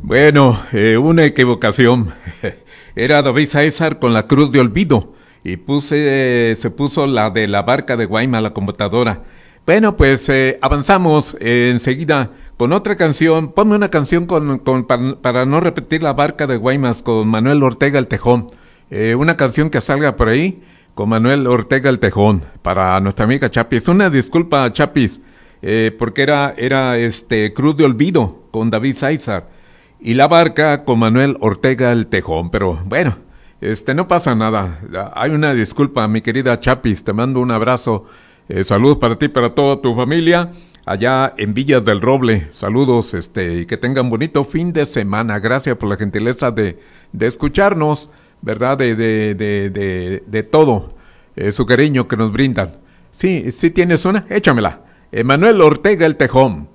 Bueno, una equivocación. Era David César con la cruz de olvido y se puso la de la barca de Guaymas, la computadora. Bueno, pues avanzamos enseguida con otra canción. Ponme una canción para no repetir la barca de Guaymas con Manuel Ortega el Tejón. Una canción que salga por ahí con Manuel Ortega el Tejón para nuestra amiga Chapis. Una disculpa, Chapis, porque era Cruz de Olvido con David César y la barca con Manuel Ortega el Tejón. Pero bueno, no pasa nada. Hay una disculpa, mi querida Chapis. Te mando un abrazo. Saludos para ti y para toda tu familia allá en Villas del Roble. Saludos, y que tengan bonito fin de semana. Gracias por la gentileza de escucharnos, ¿verdad? De todo, su cariño que nos brindan. Sí tienes una, échamela. Manuel Ortega el Tejón.